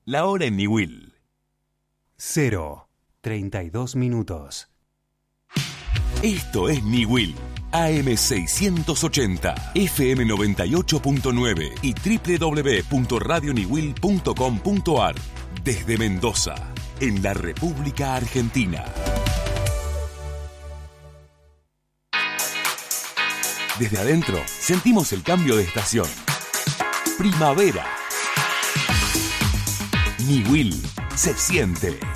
La hora en Niwil. 0:32. Esto es Niwil. AM680, FM 98.9 y www.radioniwil.com.ar. Desde Mendoza, en la República Argentina. Desde adentro, sentimos el cambio de estación. Primavera. Niwil se siente.